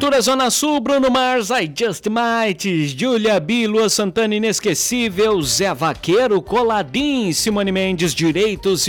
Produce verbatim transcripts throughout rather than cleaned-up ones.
Cultura Zona Sul, Bruno Mars, I Just Might, Júlia B, Lua Santana Inesquecível, Zé Vaqueiro, Coladim, Simone Mendes, Direitos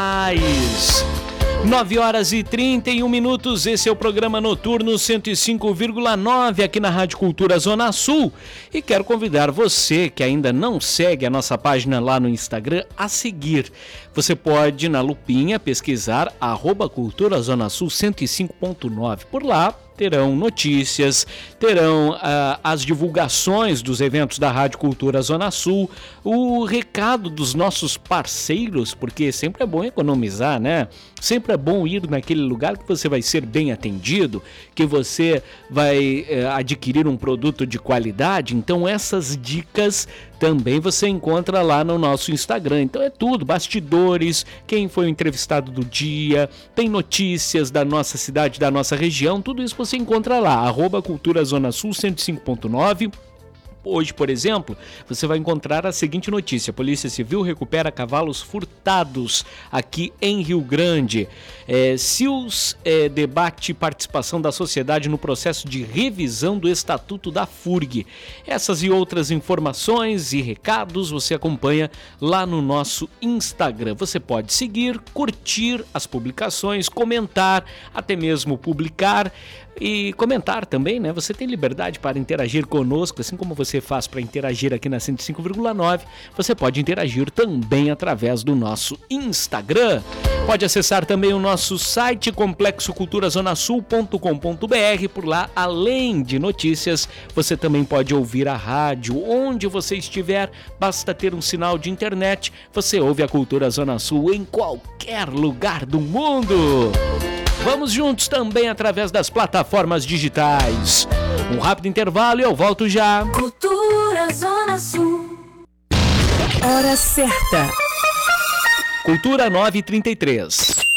Iguais. nove horas e trinta e um minutos, esse é o programa noturno cento e cinco vírgula nove aqui na Rádio Cultura Zona Sul. E quero convidar você que ainda não segue a nossa página lá no Instagram a seguir. Você pode, na lupinha, pesquisar arroba Cultura Zona Sul cento e cinco ponto nove. Por lá terão notícias, terão ah, as divulgações dos eventos da Rádio Cultura Zona Sul, o recado dos nossos parceiros, porque sempre é bom economizar, né? Sempre é bom ir naquele lugar que você vai ser bem atendido, que você vai eh, adquirir um produto de qualidade. Então essas dicas também você encontra lá no nosso Instagram. Então é tudo, bastidores, quem foi o entrevistado do dia, tem notícias da nossa cidade, da nossa região, tudo isso você encontra lá, arroba Cultura Zona Sul cento e cinco ponto nove. Hoje, por exemplo, você vai encontrar a seguinte notícia: Polícia Civil recupera cavalos furtados aqui em Rio Grande. É, S I U S é, debate participação da sociedade no processo de revisão do Estatuto da FURG. Essas e outras informações e recados você acompanha lá no nosso Instagram. Você pode seguir, curtir as publicações, comentar, até mesmo publicar. E comentar também, né? Você tem liberdade para interagir conosco, assim como você faz para interagir aqui na cento e cinco vírgula nove, você pode interagir também através do nosso Instagram. Pode acessar também o nosso site complexo cultura zona sul ponto com ponto b r. Por lá, além de notícias, você também pode ouvir a rádio. Onde você estiver, basta ter um sinal de internet, você ouve a Cultura Zona Sul em qualquer lugar do mundo. Vamos juntos também através das plataformas digitais. Um rápido intervalo e eu volto já. Cultura Zona Sul. Hora certa. Cultura nove e trinta e três.